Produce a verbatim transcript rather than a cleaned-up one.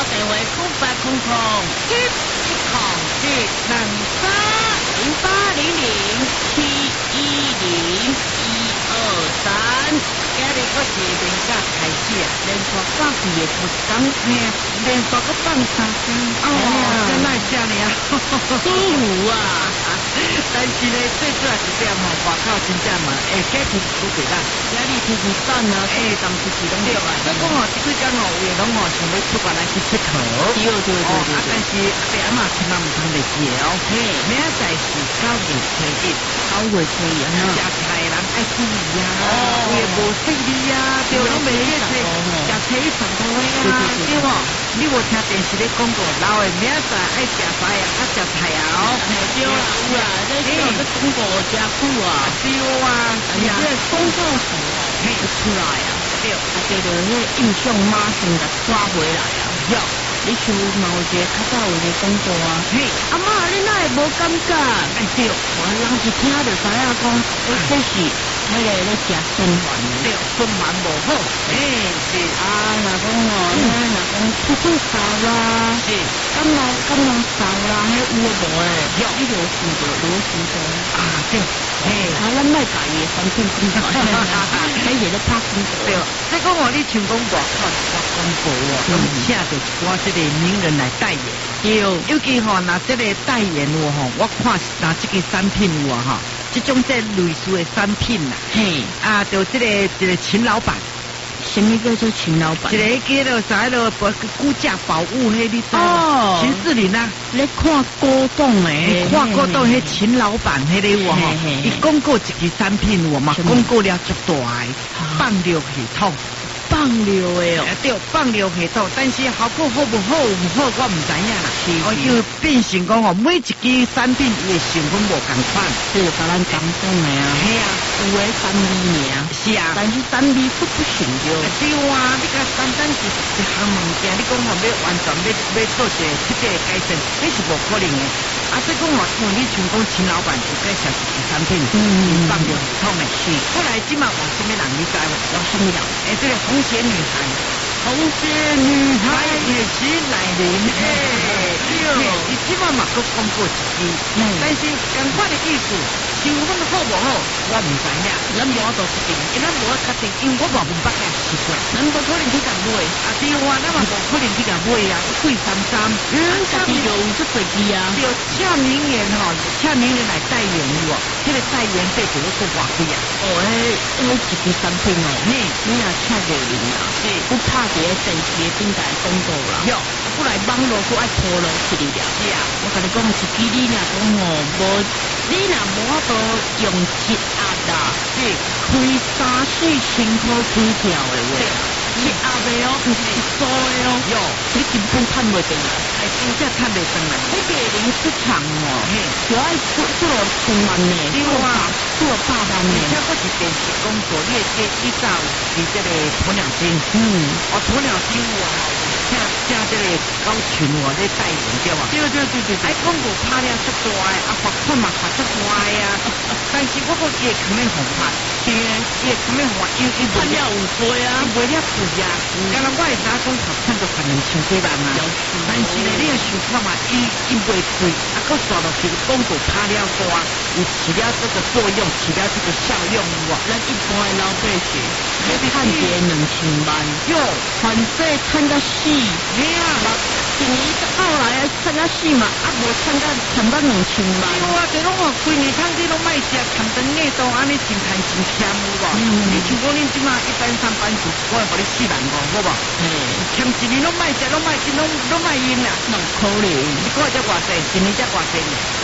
电话空八空空七一空七两三零八零零七一零一二三。今日我是连假开始啊，连续放几个不讲嘿，连续个放三天。哦，真乃这呢啊，舒服啊！但是呢，最主要是点吼，外口真正嘛，会解天出袂啦，今日天气冷啊，所以当时是拢对啊。所以讲吼，即几天吼，有诶拢吼想要出国来去佚佗。对对对对。啊，但是阿爸阿妈千万毋通袂记哦。嘿，明仔载是九月初一，九月初一啊，食菜人爱注意啊，有诶无细腻啊，对，拢袂记食食菜一上头诶啊，对无？你无听电视咧广告，老诶明仔载爱食菜啊，爱食菜啊哦。对啦，有啦，这这这广告真久啊。对啊，而且广告词嘿出来啊，对，啊，对着迄印象马上甲抓回来啊。有，你像某一个较早有个广告啊，嘿，阿妈你哪会无感觉？哎对，我人一听就知影讲，哎这是迄个咧食循环，对，循环无好，哎是啊，若讲哦，若讲吐吐嗽啦，是，感冒感冒嗽啦，迄有无诶？有，你就试着罗时的啊，对，嘿，啊，咱莫家己诶产品讲出来，迄个咧拍广告，对，所以讲哦，你像讲外口一寡广告哦，拢请着一寡即个名人来代言，对，尤其吼，若即个代言有吼，我看若即个产品有啊吼。这种这类似的产品啦，嘿，啊，就这个一个秦老板，什么叫做秦老板？一个叫做啥了，估价宝物迄你知哦，秦志林啊，你看古董诶，看古董迄秦老板迄个有吼，伊广告一支产品有嘛，广告了足大诶，放流系统。放流的哦，对，放流系统，但是效果好不好唔好，我唔知影啦。哦，因为变成讲哦，每一支产品伊的成分无共款，这就甲咱讲讲的啊。系啊，有诶产味尔，是啊，但是产味不不成着。对啊，你甲单单是一项物件，你讲哦要完全要要做一个彻底改善，那是无可能的。啊，所以讲哦，像你像讲秦老板有介绍一支产品，嗯，放流系统的，是。后来即马换什么人你知无？换什么人？诶，这个红鞋女孩，红鞋女孩也是来临，哎，对，伊即马嘛搁广告一支，但是相款的意思，成分好无好，我唔知影，咱无法度确定，因咱无法确定，因为我嘛唔捌个习惯，咱无可能去甲买，啊对啊，咱嘛无可能去甲买啊，贵三三，嗯，家己就有出侪支啊，对，请名人吼，请名人来代言有无？迄个代言费就要做偌贵啊？哦，迄迄一支产品哦，你你若请着人啊，是不拍伫咧电视的顶台广告啦，有，过来网络佫爱拖落去哩了，是啊，我甲你讲一支你若讲吼无，你若无法度用一压啦，是开三四千块起跳的话。一压的哦，唔是一组的哦，哟，你根本赚袂回来，哎，真正赚袂回来。你别零出场哦，嘿，就爱做做千万呢，对啊，做百万呢。而且我是电视工作，你会记你早是这个鸵鸟精，嗯，我鸵鸟精我请请这个高群我咧代言对吧？对对对对，哎，广告拍了足大诶，啊，罚款嘛罚足大诶啊，但是我个伊会肯定红拍，对，伊会肯定红，因为赚了有多啊，卖了贵啊，刚刚我会知讲罚款就罚两千几万啊，但是呢，你个想看嘛，伊伊袂贵，啊，佮刷落去广告拍了大，有起了这个作用，起了这个效用哇，咱一般的老百姓，要趁钱两千万，哟，反正趁到死。嘿啊，一年后来啊，趁到死嘛，啊无趁到趁到两千万。对啊，就拢哦，规年通你拢卖食，谈长夜都安尼真贪真欠有无？你像讲恁即马一般上班族，我会互你四万五，好无？嘿，欠一年拢卖食，拢卖钱，拢拢卖用啦，哪可能？你看这偌济，一年才偌济呢？